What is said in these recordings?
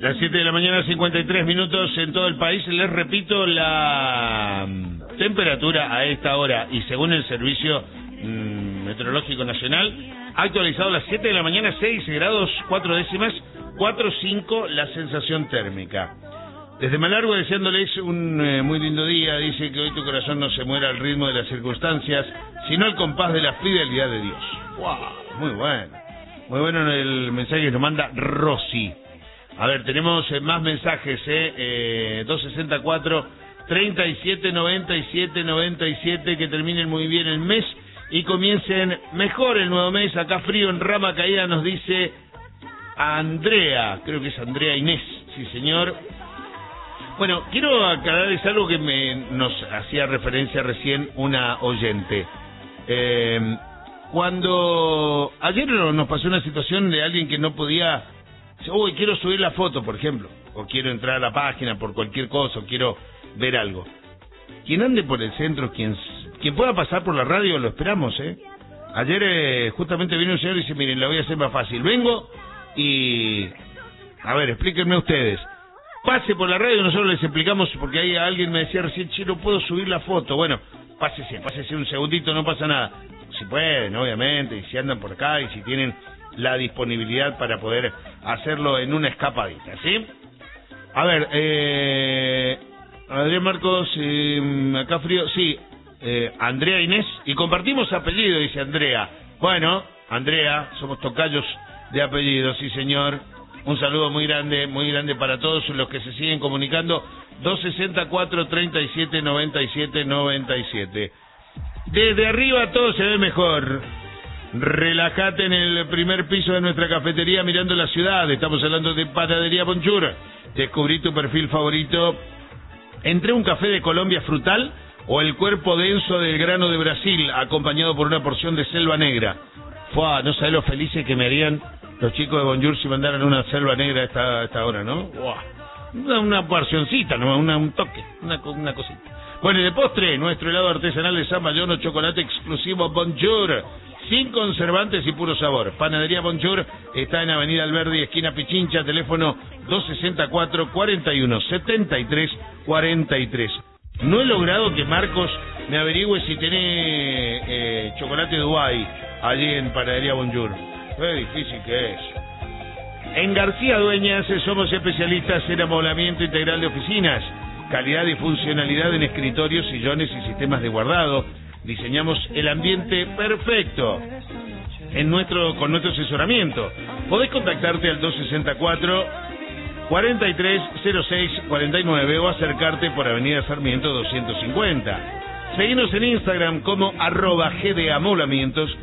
Las 7 de la mañana, 53 minutos en todo el país. Les repito, la temperatura a esta hora y según el Servicio Meteorológico Nacional, actualizado a las 7 de la mañana, 6 grados 4 décimas, 4,5 la sensación térmica. Desde Malargüe, deseándoles un muy lindo día, dice que hoy tu corazón no se muera al ritmo de las circunstancias, sino al compás de la fidelidad de Dios. ¡Wow! Muy bueno. Muy bueno el mensaje que nos manda Rosy. A ver, tenemos más mensajes, 264 37 97 97, que terminen muy bien el mes y comiencen mejor el nuevo mes. Acá frío en rama caída, nos dice Andrea, creo que es Andrea Inés, sí señor. Bueno, quiero aclararles algo que nos hacía referencia recién una oyente. Cuando ayer nos pasó una situación de alguien que no podía... Uy, quiero subir la foto, por ejemplo, o quiero entrar a la página por cualquier cosa, o quiero ver algo. Quien ande por el centro, quien pueda pasar por la radio, lo esperamos, ¿eh? Ayer justamente vino un señor y dice, miren, la voy a hacer más fácil. Vengo y... A ver, explíquenme ustedes. Pase por la radio, nosotros les explicamos, porque ahí alguien me decía recién, che, no puedo subir la foto. Bueno, pásese un segundito, no pasa nada. Si pueden, obviamente, y si andan por acá, y si tienen la disponibilidad para poder hacerlo en una escapadita, ¿sí? A ver, Adrián Marcos, acá frío, sí, Andrea Inés, y compartimos apellido, dice Andrea. Bueno, Andrea, somos tocayos de apellido, sí señor. Un saludo muy grande para todos los que se siguen comunicando. 264 37 97 97. Desde arriba todo se ve mejor. Relájate en el primer piso de nuestra cafetería mirando la ciudad. Estamos hablando de Panadería Bonjour. Descubrí tu perfil favorito entre un café de Colombia frutal o el cuerpo denso del grano de Brasil, acompañado por una porción de selva negra. Fua, no sabés lo felices que me harían los chicos de Bonjour si mandaran una selva negra a esta hora, ¿no? Una porcioncita, ¿no? Un toque, una cosita. Bueno, y de postre, nuestro helado artesanal de San Mayón, chocolate exclusivo Bonjour, sin conservantes y puro sabor. Panadería Bonjour está en Avenida Alberdi, esquina Pichincha, teléfono 264 41 73 43. No he logrado que Marcos me averigüe si tiene chocolate Dubái allí en Panadería Bonjour. Qué difícil que es. En García Dueñas somos especialistas en amoblamiento integral de oficinas, calidad y funcionalidad en escritorios, sillones y sistemas de guardado. Diseñamos el ambiente perfecto con nuestro asesoramiento. Podés contactarte al 264 4306 49 o acercarte por Avenida Sarmiento 250. Seguinos en Instagram como @gdamolamientos,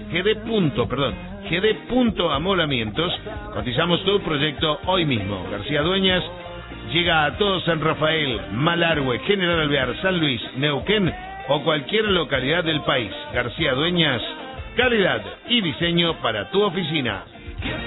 gd.amolamientos. Cotizamos tu proyecto hoy mismo. García Dueñas llega a todo San Rafael, Malargüe, General Alvear, San Luis, Neuquén o cualquier localidad del país. García Dueñas, calidad y diseño para tu oficina.